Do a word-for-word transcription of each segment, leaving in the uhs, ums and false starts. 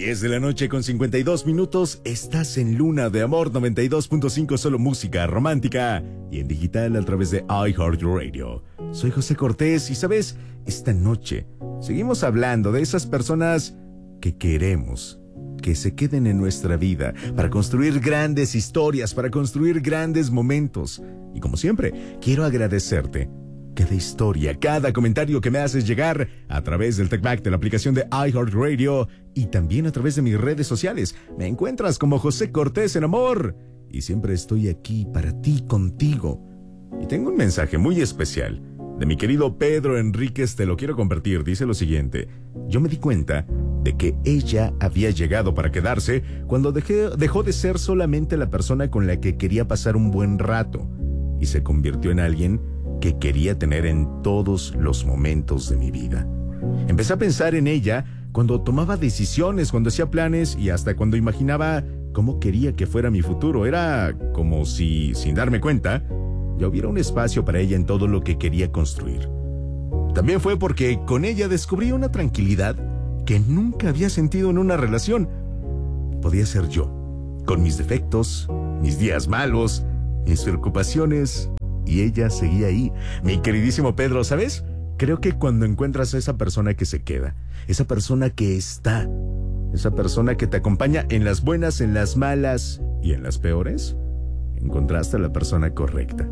diez de la noche con cincuenta y dos minutos, estás en Luna de Amor noventa y dos punto cinco, solo música romántica y en digital a través de iHeartRadio. Soy José Cortés y, ¿sabes? Esta noche seguimos hablando de esas personas que queremos que se queden en nuestra vida para construir grandes historias, para construir grandes momentos. Y como siempre, quiero agradecerte cada historia, cada comentario que me haces llegar a través del TalkBack de la aplicación de iHeartRadio y también a través de mis redes sociales. Me encuentras como José Cortés en Amor y siempre estoy aquí para ti, contigo. Y tengo un mensaje muy especial de mi querido Pedro Enríquez, te lo quiero compartir. Dice lo siguiente: yo me di cuenta de que ella había llegado para quedarse cuando dejé, dejó de ser solamente la persona con la que quería pasar un buen rato y se convirtió en alguien que quería tener en todos los momentos de mi vida. Empecé a pensar en ella cuando tomaba decisiones, cuando hacía planes y hasta cuando imaginaba cómo quería que fuera mi futuro. Era como si, sin darme cuenta, ya hubiera un espacio para ella en todo lo que quería construir. También fue porque con ella descubrí una tranquilidad que nunca había sentido en una relación. Podía ser yo, con mis defectos, mis días malos, mis preocupaciones, y ella seguía ahí. Mi queridísimo Pedro, ¿sabes? Creo que cuando encuentras a esa persona que se queda, esa persona que está, esa persona que te acompaña en las buenas, en las malas y en las peores, encontraste a la persona correcta.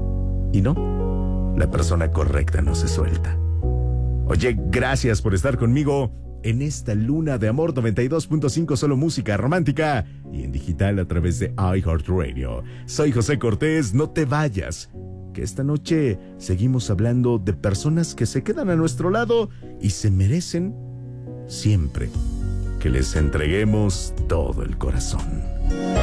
Y no, la persona correcta no se suelta. Oye, gracias por estar conmigo en esta Luna de Amor noventa y dos punto cinco, solo música romántica y en digital a través de iHeartRadio. Soy José Cortés, no te vayas, que esta noche seguimos hablando de personas que se quedan a nuestro lado y se merecen siempre que les entreguemos todo el corazón.